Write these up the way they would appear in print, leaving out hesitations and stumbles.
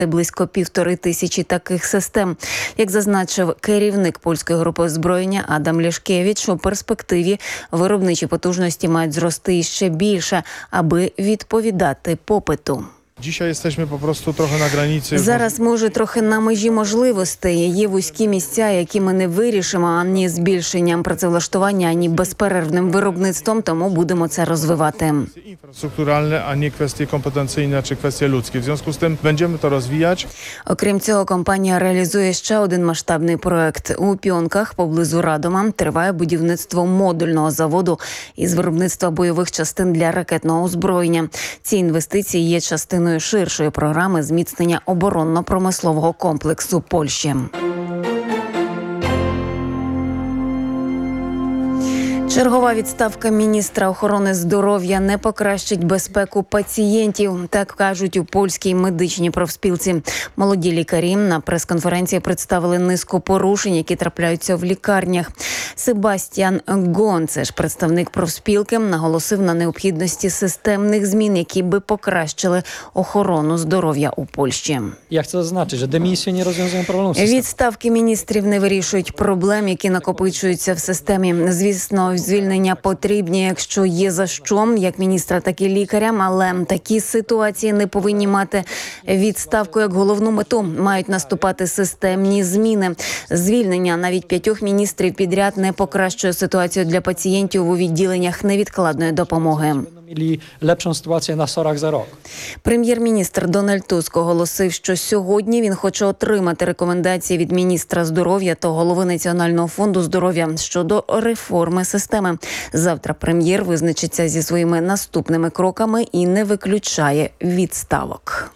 близько 1500 таких систем. Як зазначив керівник польської групи озброєння Адам Лішкевич, у перспективі виробничі потужності мають зрости іще більше, аби відповідати попиту. Зараз ми вже трохи на межі можливостей. Є вузькі місця, які ми не вирішимо ані збільшенням працевлаштування, ані безперервним виробництвом, тому будемо це розвивати. Інфраструктуральне, ані квестії компетенційні чи квестії людські. В зв'язку з тим будемо це розвивати. Окрім цього, компанія реалізує ще один масштабний проект. У Піонках поблизу Радома триває будівництво модульного заводу із виробництва бойових частин для ракетного озброєння. Ці інвестиції є частиною ширшої програми зміцнення оборонно-промислового комплексу Польщі. Чергова відставка міністра охорони здоров'я не покращить безпеку пацієнтів, так кажуть у польській медичній профспілці. Молоді лікарі на прес-конференції представили низку порушень, які трапляються в лікарнях. Себастьян Гонцеш, представник профспілки, наголосив на необхідності системних змін, які би покращили охорону здоров'я у Польщі. Я хочу зазначити, що демісію не розв'язує проблему. Відставки міністрів не вирішують проблем, які накопичуються в системі. Звісно, звільнення потрібні, якщо є за що, як міністра, так і лікарям, але такі ситуації не повинні мати відставку як головну мету. Мають наступати системні зміни. Звільнення навіть 5 міністрів підряд не покращує ситуацію для пацієнтів у відділеннях невідкладної допомоги. Lepszą sytuację na SOR-ach za rok. Прем'єр-міністр Дональд Туск оголосив, що сьогодні він хоче отримати рекомендації від міністра здоров'я та голови Національного фонду здоров'я щодо реформи системи. Завтра прем'єр визначиться зі своїми наступними кроками і не виключає відставок.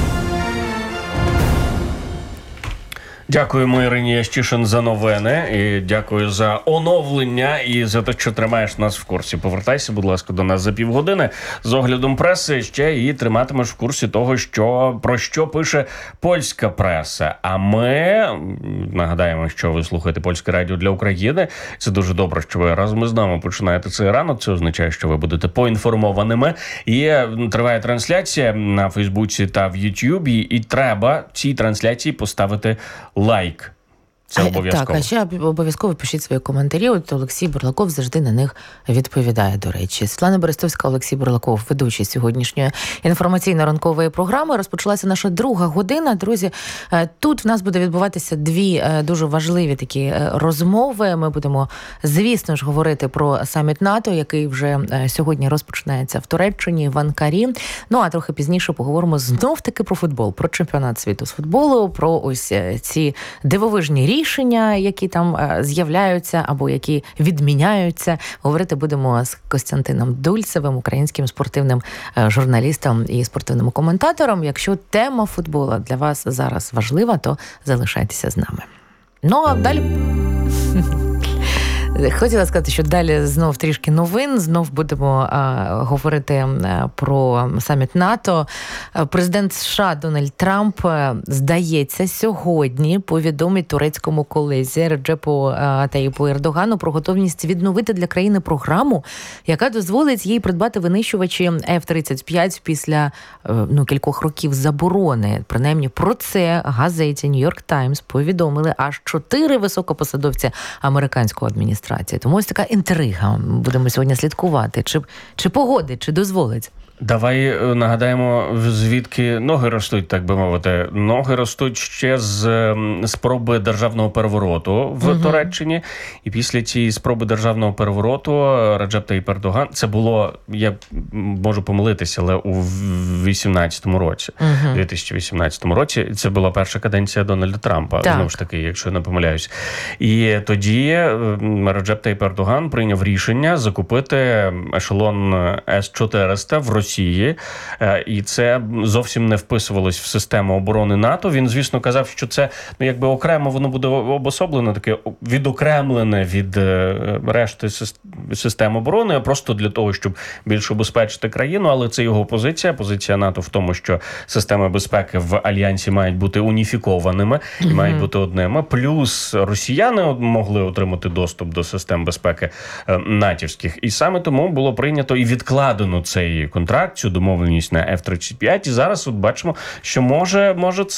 Дякуємо Ірині Ящишин за новини і дякую за оновлення і за те, що тримаєш нас в курсі. Повертайся, будь ласка, до нас за півгодини з оглядом преси ще і триматимеш в курсі того, про що пише польська преса. А ми нагадаємо, що ви слухаєте Польське радіо для України. Це дуже добре, що ви разом із нами починаєте цей ранок. Це означає, що ви будете поінформованими. І триває трансляція на Фейсбуці та в Ютубі. І треба цій трансляції поставити лайк. Це обов'язково. Так, а ще обов'язково пишіть свої коментарі. От Олексій Бурлаков завжди на них відповідає, до речі. Світлана Берестовська, Олексій Бурлаков, ведучий сьогоднішньої інформаційно-ранкової програми. Розпочалася наша друга година. Друзі, тут в нас буде відбуватися 2 дуже важливі такі розмови. Ми будемо, звісно ж, говорити про саміт НАТО, який вже сьогодні розпочинається в Туреччині, в Анкарі. Ну, а трохи пізніше поговоримо знов-таки про футбол, про чемпіонат світу з футболу, про ось ці дивовижні рішення, які там з'являються або які відміняються. Говорити будемо з Костянтином Дульцевим, українським спортивним журналістом і спортивним коментатором. Якщо тема футболу для вас зараз важлива, то залишайтеся з нами. Ну, а далі... Хотіла сказати, що далі знов трішки новин, знов будемо говорити про саміт НАТО. Президент США Дональд Трамп, здається, сьогодні повідомить турецькому колезі Реджепу Таїпу Ердогану про готовність відновити для країни програму, яка дозволить їй придбати винищувачі F-35 після кількох років заборони. Принаймні про це газеті New York Times повідомили аж 4 високопосадовці американського адміністрації. Тому ось така інтрига. Будемо сьогодні слідкувати. Чи погодить, чи дозволить. Давай нагадаємо, звідки ноги ростуть, так би мовити. Ноги ростуть ще з спроби державного перевороту в Туреччині. І після цієї спроби державного перевороту Реджеп Таїп Ердоган, це було, я можу помилитися, але у 2018 році, це була перша каденція Дональда Трампа, знову ж таки, якщо я не помиляюсь. І тоді Реджеп Таїп Ердоган прийняв рішення закупити ешелон С-400 в Росії. І це зовсім не вписувалось в систему оборони НАТО. Він, звісно, казав, що це окремо воно буде обособлено, таке відокремлене від решти систем оборони, просто для того, щоб більше убезпечити країну. Але це його позиція. Позиція НАТО в тому, що системи безпеки в Альянсі мають бути уніфікованими і мають бути одними. Плюс росіяни могли отримати доступ до систем безпеки натівських. І саме тому було прийнято і відкладено цей контракт, цю домовленість на F-35. І зараз от бачимо, що може